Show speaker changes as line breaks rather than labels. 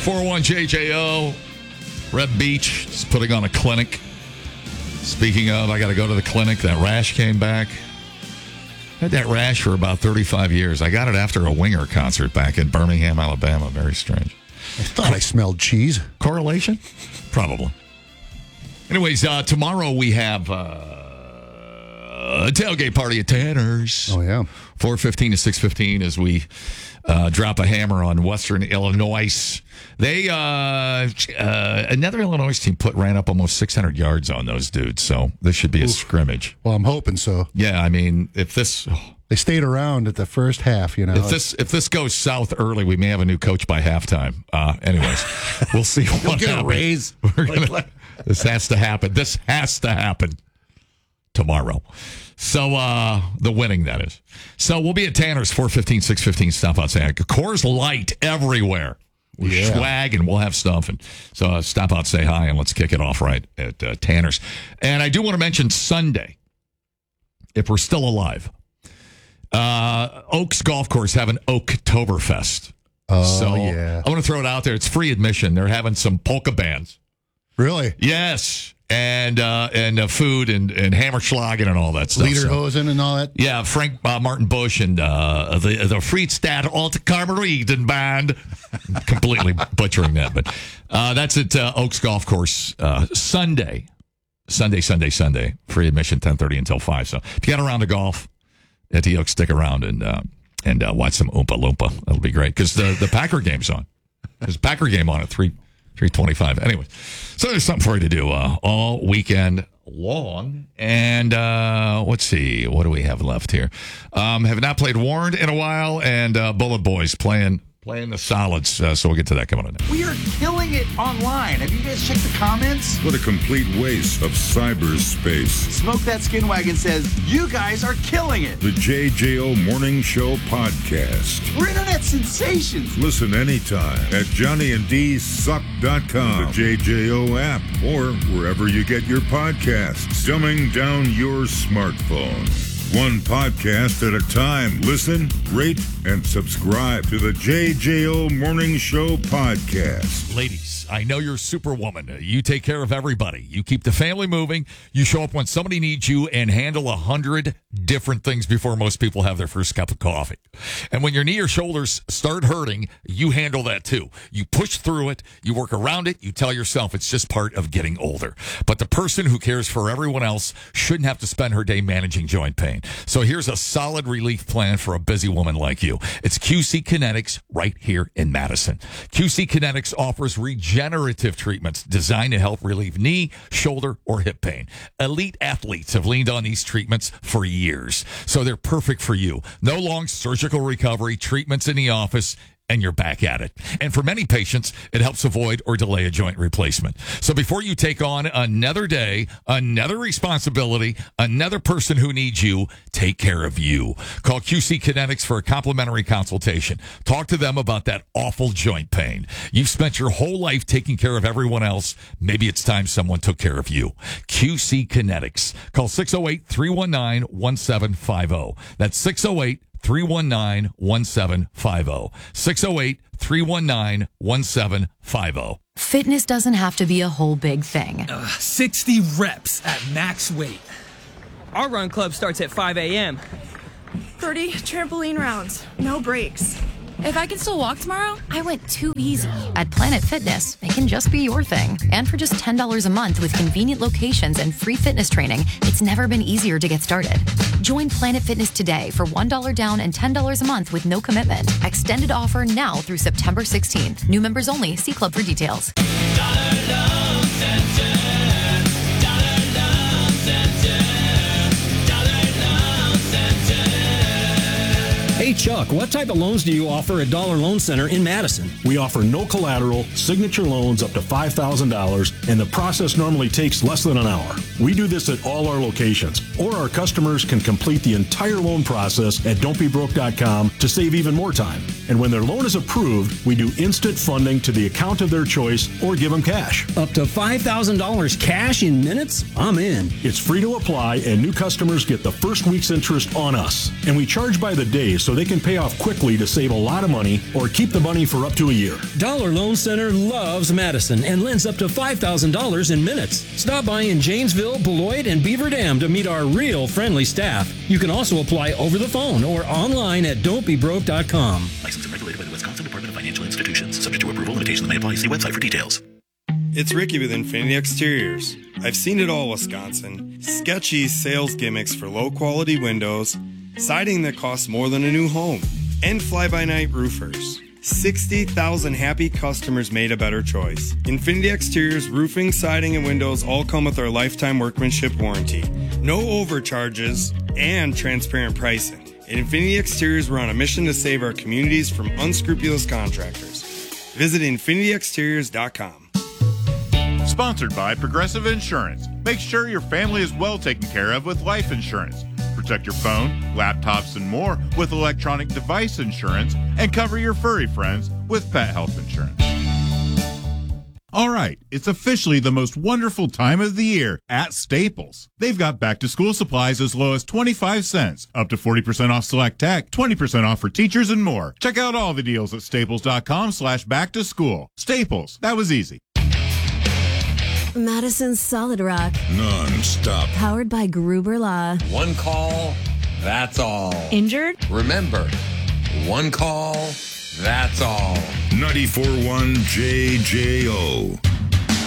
401JJO. Red Beach is putting on a clinic. Speaking of, I got to go to the clinic. That rash came back. Had that rash for about 35 years. I got it after a Winger concert back in Birmingham, Alabama. Very strange.
I thought I smelled cheese.
Correlation? Probably. Anyways, tomorrow we have a tailgate party at Tanner's.
Oh, yeah.
4:15 to 6:15 as we drop a hammer on Western Illinois. They another Illinois team ran up almost 600 yards on those dudes, so this should be a scrimmage.
Well, I'm hoping so.
Yeah, I mean, if this
they stayed around at the first half, you know.
If this goes south early, we may have a new coach by halftime. Anyways, we'll see what
get
happens.
a raise.
This has to happen. This has to happen tomorrow. So the winning, that is. So we'll be at Tanner's 4:15, 6:15. Stop outside. Coors Light everywhere. We swag and we'll have stuff. And so stop out, say hi, and let's kick it off right at Tanner's. And I do want to mention Sunday, if we're still alive, Oaks Golf Course have an Oaktoberfest.
Oh,
so
yeah.
I want to throw it out there. It's free admission. They're having some polka bands.
Really?
Yes. And food and Hammerschlagen and all that stuff.
Lederhosen and all that?
Yeah, Frank Martin Bush and the Friedstadt Alte Karmeliden Band. Completely butchering that. But that's at Oaks Golf Course Sunday. Sunday. Free admission, 10:30 until 5. So if you got around to golf at the Oaks, stick around and watch some Oompa Loompa. That'll be great because the Packer game's on. There's a Packer game on at 3:25. Anyway, so there's something for you to do all weekend long. And let's see, what do we have left here? Have not played Warned in a while, and Bullet Boys playing the solids. So we'll get to that coming up.
We are killing it online. Have you guys checked the comments?
What a complete waste of cyberspace.
Smoke That Skin Wagon says, you guys are killing it.
The JJO Morning Show Podcast.
We're internet sensations.
Listen anytime at JohnnyandDSuck.com, the JJO app, or wherever you get your podcasts. Dumbing down your smartphone. One podcast at a time. Listen, rate, and subscribe to the JJO Morning Show Podcast.
Ladies, I know you're Superwoman. You take care of everybody. You keep the family moving. You show up when somebody needs you and handle 100 different things before most people have their first cup of coffee. And when your knee or shoulders start hurting, you handle that too. You push through it. You work around it. You tell yourself it's just part of getting older. But the person who cares for everyone else shouldn't have to spend her day managing joint pain. So here's a solid relief plan for a busy woman like you. It's QC Kinetics right here in Madison. QC Kinetics offers regenerative treatments designed to help relieve knee, shoulder, or hip pain. Elite athletes have leaned on these treatments for years, so they're perfect for you. No long surgical recovery, treatments in the office, and you're back at it. And for many patients, it helps avoid or delay a joint replacement. So before you take on another day, another responsibility, another person who needs you, take care of you. Call QC Kinetics for a complimentary consultation. Talk to them about that awful joint pain. You've spent your whole life taking care of everyone else. Maybe it's time someone took care of you. QC Kinetics. Call 608-319-1750. That's 608-319-1750. 608-319-1750.
Fitness doesn't have to be a whole big thing.
60 reps at max weight. Our run club starts at 5 a.m.
30 trampoline rounds, no breaks.
If I can still walk tomorrow, I went too easy. At Planet Fitness, it can just be your thing. And for just $10 a month with convenient locations and free fitness training, it's never been easier to get started. Join Planet Fitness today for $1 down and $10 a month with no commitment. Extended offer now through September 16th. New members only. See club for details.
Hey, Chuck, what type of loans do you offer at Dollar Loan Center in Madison?
We offer no collateral, signature loans up to $5,000, and the process normally takes less than an hour. We do this at all our locations, or our customers can complete the entire loan process at don'tbebroke.com to save even more time. And when their loan is approved, we do instant funding to the account of their choice or give them cash.
Up to $5,000 cash in minutes? I'm in.
It's free to apply, and new customers get the first week's interest on us. And we charge by the day, so they can pay off quickly to save a lot of money or keep the money for up to a year.
Dollar Loan Center loves Madison and lends up to $5,000 in minutes. Stop by in Janesville, Beloit, and Beaver Dam to meet our real friendly staff. You can also apply over the phone or online at don'tbebroke.com.
Licensed and regulated by the Wisconsin Department of Financial Institutions. Subject to approval. Limitations may apply. See website for details.
It's Ricky with Infinity Exteriors. I've seen it all, Wisconsin. Sketchy sales gimmicks for low-quality windows, siding that costs more than a new home, and fly-by-night roofers. 60,000 happy customers made a better choice. Infinity Exteriors roofing, siding, and windows all come with our lifetime workmanship warranty. No overcharges and transparent pricing. At Infinity Exteriors, we're on a mission to save our communities from unscrupulous contractors. Visit infinityexteriors.com.
Sponsored by Progressive Insurance. Make sure your family is well taken care of with life insurance. Protect your phone, laptops, and more with electronic device insurance, and cover your furry friends with pet health insurance. All right, it's officially the most wonderful time of the year at Staples. They've got back-to-school supplies as low as 25 cents, up to 40% off select tech, 20% off for teachers, and more. Check out all the deals at staples.com/back-to-school. Staples, that was easy.
Madison's Solid Rock.
Non-stop.
Powered by Gruber Law.
One call, that's all.
Injured?
Remember, one call, that's all.
94.1 JJO.